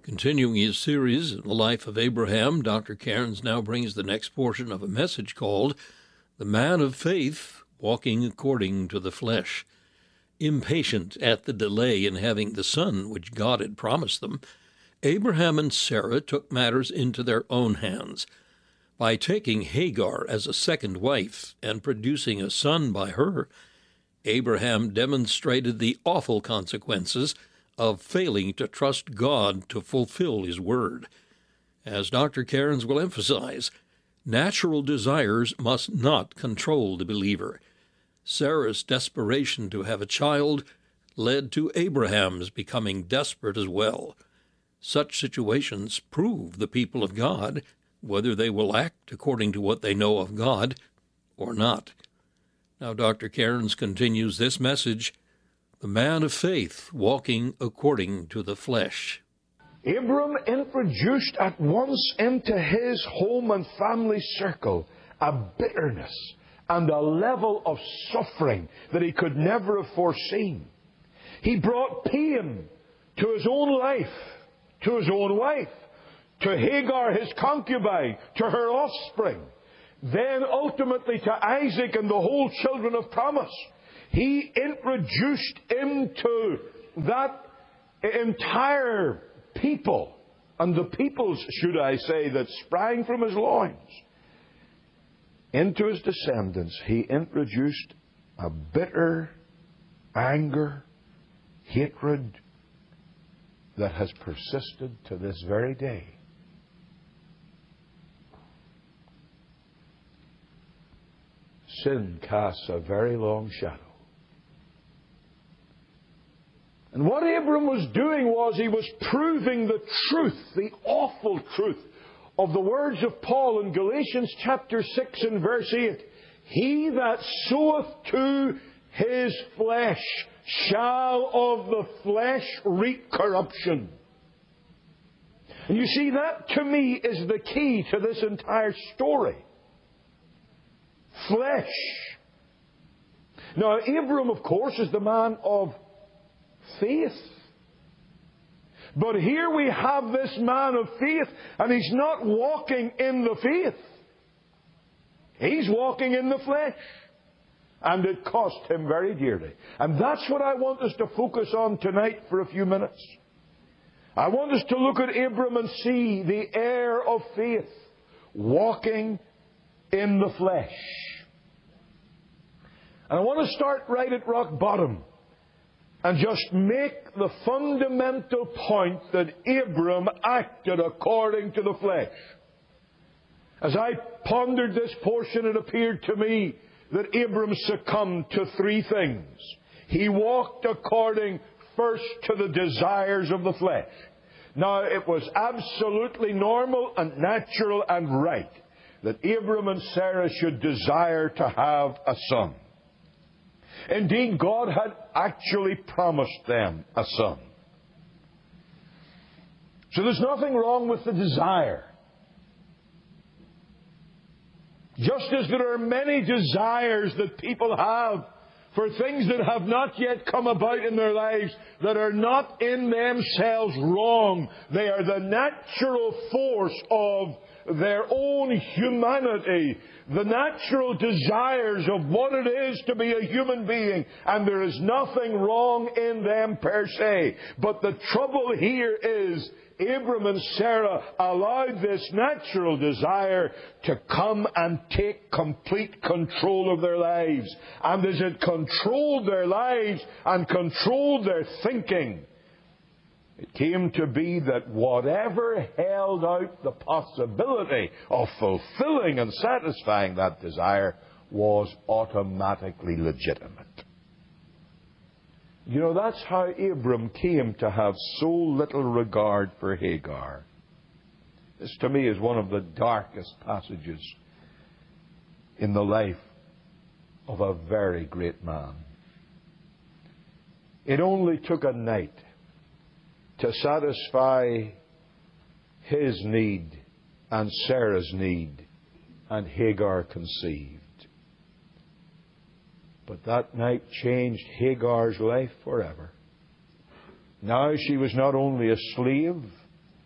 Continuing his series in the life of Abraham, Dr. Cairns now brings the next portion of a message called The Man of Faith Walking According to the Flesh. Impatient at the delay in having the son which God had promised them, Abraham and Sarah took matters into their own hands. By taking Hagar as a second wife and producing a son by her, Abraham demonstrated the awful consequences of failing to trust God to fulfill his word. As Dr. Cairns will emphasize, natural desires must not control the believer. Sarah's desperation to have a child led to Abraham's becoming desperate as well. Such situations prove the people of God whether they will act according to what they know of God or not. Now Dr. Cairns continues this message, The Man of Faith Walking According to the Flesh. Abram introduced at once into his home and family circle a bitterness and a level of suffering that he could never have foreseen. He brought pain to his own life, to his own wife, to Hagar, his concubine, to her offspring, then ultimately to Isaac and the whole children of promise. He introduced into that entire people, and the peoples, should I say, that sprang from his loins, into his descendants. He introduced a bitter anger, hatred that has persisted to this very day. Sin casts a very long shadow. And what Abram was doing was he was proving the truth, the awful truth, of the words of Paul in Galatians chapter 6 and verse 8. He that soweth to his flesh shall of the flesh reap corruption. And you see, that to me is the key to this entire story. Flesh. Now, Abram, of course, is the man of faith. But here we have this man of faith, and he's not walking in the faith. He's walking in the flesh. And it cost him very dearly. And that's what I want us to focus on tonight for a few minutes. I want us to look at Abram and see the heir of faith walking in the flesh. And I want to start right at rock bottom and just make the fundamental point that Abram acted according to the flesh. As I pondered this portion, it appeared to me that Abram succumbed to three things. He walked according first to the desires of the flesh. Now, it was absolutely normal and natural and right that Abram and Sarah should desire to have a son. Indeed, God had actually promised them a son. So there's nothing wrong with the desire. Just as there are many desires that people have for things that have not yet come about in their lives that are not in themselves wrong. They are the natural force of their own humanity, the natural desires of what it is to be a human being, and there is nothing wrong in them per se. But the trouble here is Abram and Sarah allowed this natural desire to come and take complete control of their lives. And as it controlled their lives and controlled their thinking, it came to be that whatever held out the possibility of fulfilling and satisfying that desire was automatically legitimate. You know, that's how Abram came to have so little regard for Hagar. This, to me, is one of the darkest passages in the life of a very great man. It only took a night to satisfy his need and Sarah's need, and Hagar conceived. But that night changed Hagar's life forever. Now she was not only a slave,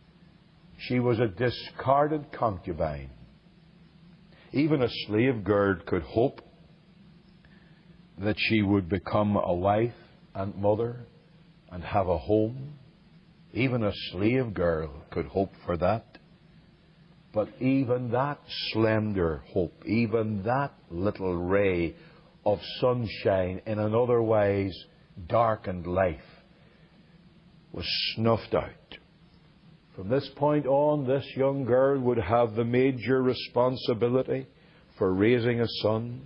She was a discarded concubine. Even a slave girl could hope that she would become a wife and mother and have a home. Even a slave girl could hope for that. But even that slender hope, even that little ray of sunshine in an otherwise darkened life was snuffed out. From this point on, this young girl would have the major responsibility for raising a son.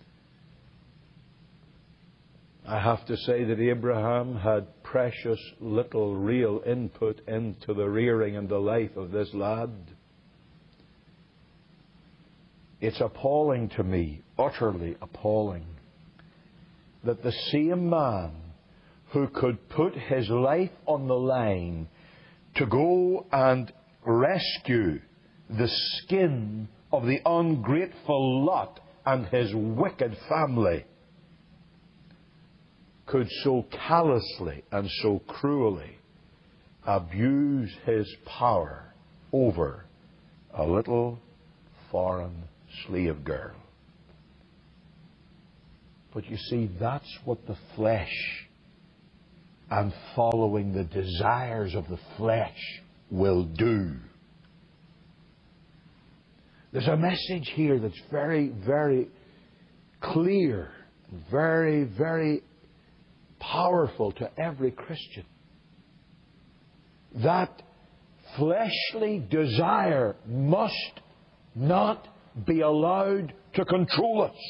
I have to say that Abraham had precious little real input into the rearing and the life of this lad. It's appalling to me, utterly appalling, that the same man who could put his life on the line to go and rescue the skin of the ungrateful Lot and his wicked family could so callously and so cruelly abuse his power over a little foreign slave girl. But you see, that's what the flesh and following the desires of the flesh will do. There's a message here that's very, very clear, very, very powerful to every Christian. That fleshly desire must not be allowed to control us.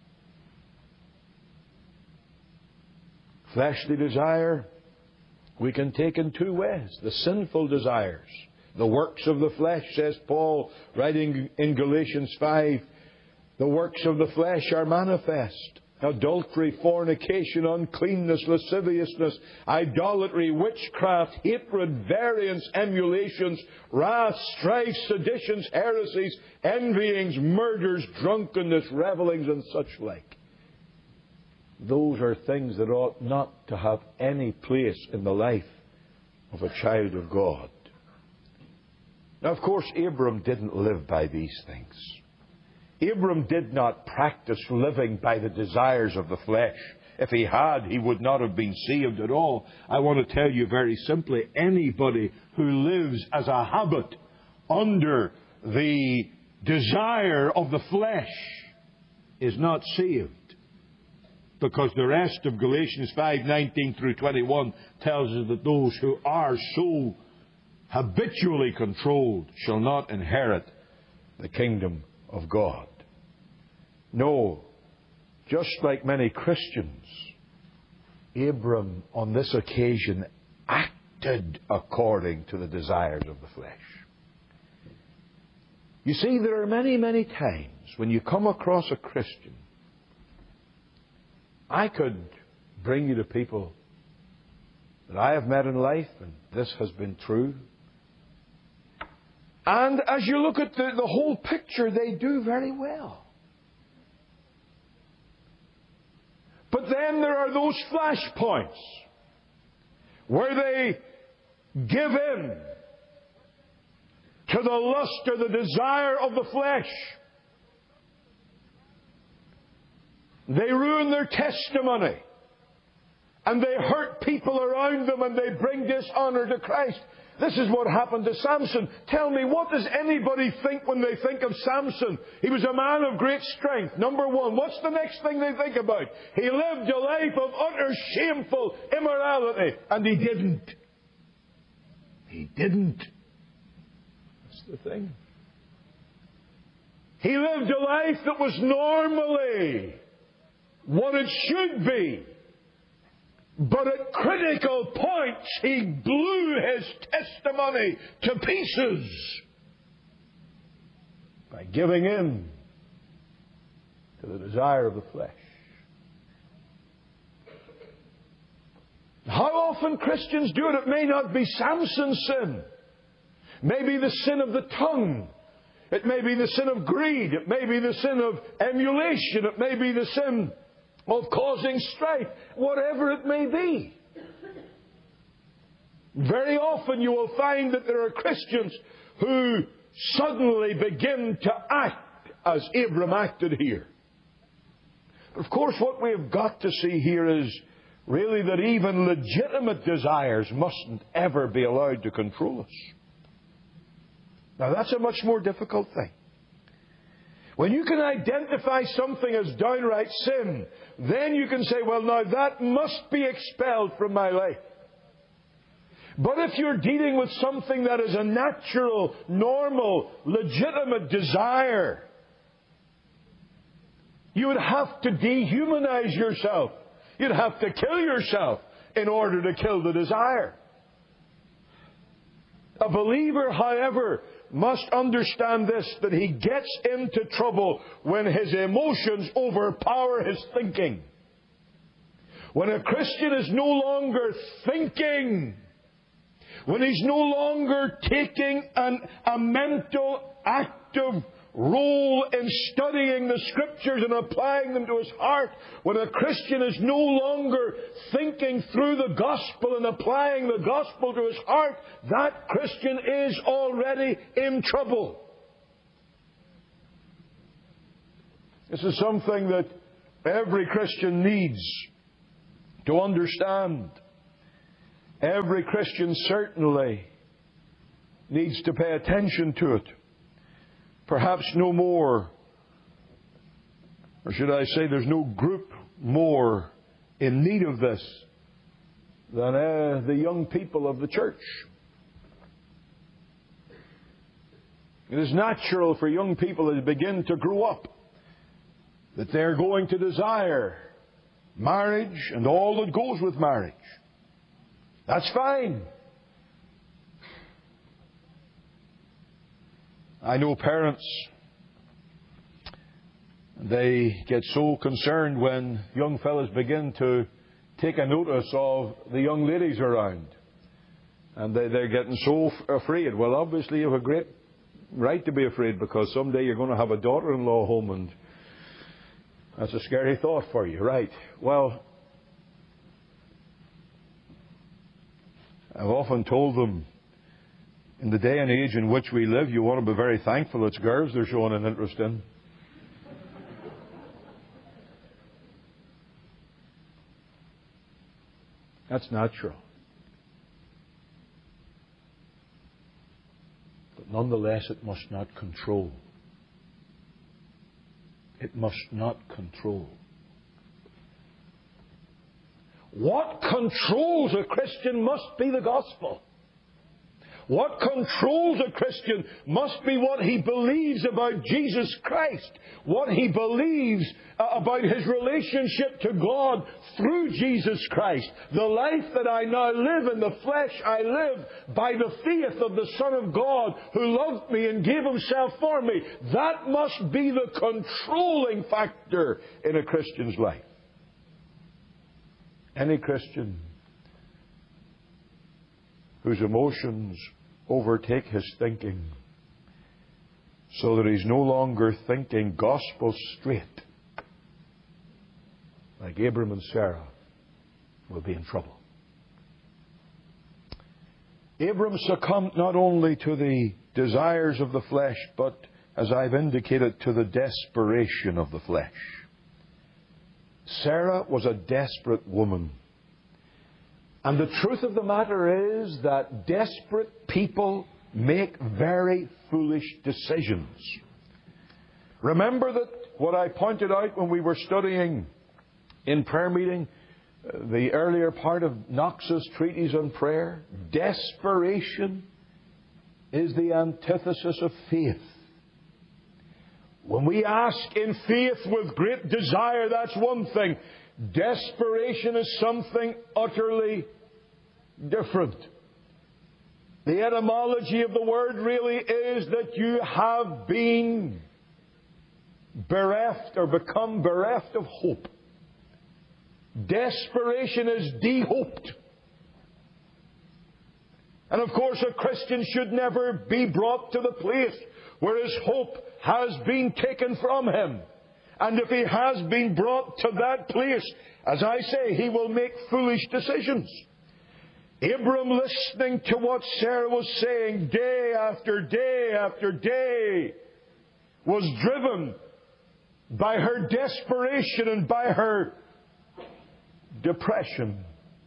Fleshly desire we can take in two ways. The sinful desires, the works of the flesh, says Paul, writing in Galatians 5, the works of the flesh are manifest. Adultery, fornication, uncleanness, lasciviousness, idolatry, witchcraft, hatred, variance, emulations, wrath, strife, seditions, heresies, envyings, murders, drunkenness, revellings, and such like. Those are things that ought not to have any place in the life of a child of God. Now, of course, Abram didn't live by these things. Abram did not practice living by the desires of the flesh. If he had, he would not have been saved at all. I want to tell you very simply, anybody who lives as a habit under the desire of the flesh is not saved. Because the rest of Galatians 5:19 through 21 tells us that those who are so habitually controlled shall not inherit the kingdom of God. No, just like many Christians, Abram on this occasion acted according to the desires of the flesh. You see, there are many, many times when you come across a Christian. I could bring you to people that I have met in life, and this has been true. And as you look at the whole picture, they do very well. But then there are those flashpoints where they give in to the lust or the desire of the flesh. They ruin their testimony. And they hurt people around them, and they bring dishonor to Christ. This is what happened to Samson. Tell me, what does anybody think when they think of Samson? He was a man of great strength. Number one. What's the next thing they think about? He lived a life of utter shameful immorality. And he didn't. He didn't. That's the thing. He lived a life that was normally what it should be. But at critical points, he blew his testimony to pieces by giving in to the desire of the flesh. How often Christians do it? It may not be Samson's sin. It may be the sin of the tongue. It may be the sin of greed. It may be the sin of emulation. It may be the sin of causing strife, whatever it may be. Very often you will find that there are Christians who suddenly begin to act as Abram acted here. Of course, what we have got to see here is really that even legitimate desires mustn't ever be allowed to control us. Now, that's a much more difficult thing. When you can identify something as downright sin, then you can say, well, now that must be expelled from my life. But if you're dealing with something that is a natural, normal, legitimate desire, you would have to dehumanize yourself. You'd have to kill yourself in order to kill the desire. A believer, however, must understand this, that he gets into trouble when his emotions overpower his thinking. When a Christian is no longer thinking, when he's no longer taking a mental, active role in studying the Scriptures and applying them to his heart, when a Christian is no longer thinking through the gospel and applying the gospel to his heart, that Christian is already in trouble. This is something that every Christian needs to understand. Every Christian certainly needs to pay attention to it. Perhaps no more, or should I say there's no group more in need of this than the young people of the church. It is natural for young people as they begin to grow up that they're going to desire marriage and all that goes with marriage. That's fine. I know parents, they get so concerned when young fellas begin to take a notice of the young ladies around. And they're getting so afraid. Well, obviously you have a great right to be afraid, because someday you're going to have a daughter-in-law home, and that's a scary thought for you, right? Well, I've often told them, in the day and age in which we live, you want to be very thankful it's girls they're showing an interest in. That's natural. But nonetheless, it must not control. It must not control. What controls a Christian must be the gospel. What controls a Christian must be what he believes about Jesus Christ. What he believes about his relationship to God through Jesus Christ. The life that I now live in the flesh, I live by the faith of the Son of God who loved me and gave himself for me. That must be the controlling factor in a Christian's life. Any Christian whose emotions overtake his thinking, so that he's no longer thinking gospel straight, like Abram and Sarah, will be in trouble. Abram succumbed not only to the desires of the flesh, but, as I've indicated, to the desperation of the flesh. Sarah was a desperate woman. And the truth of the matter is that desperate people make very foolish decisions. Remember that what I pointed out when we were studying in prayer meeting, the earlier part of Knox's treatise on prayer? Desperation is the antithesis of faith. When we ask in faith with great desire, that's one thing. Desperation is something utterly different. The etymology of the word really is that you have been bereft or become bereft of hope. Desperation is de-hoped. And of course, a Christian should never be brought to the place where his hope has been taken from him. And if he has been brought to that place, as I say, he will make foolish decisions. Abram, listening to what Sarah was saying day after day after day, was driven by her desperation and by her depression.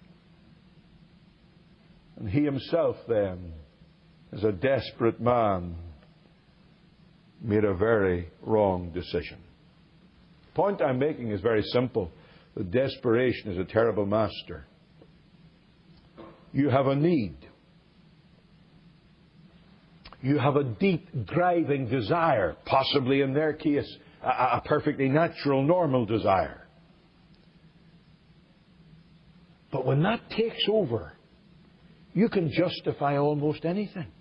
And he himself then, as a desperate man, made a very wrong decision. The point I'm making is very simple. The desperation is a terrible master. You have a need. You have a deep, driving desire, possibly in their case, a perfectly natural, normal desire. But when that takes over, you can justify almost anything.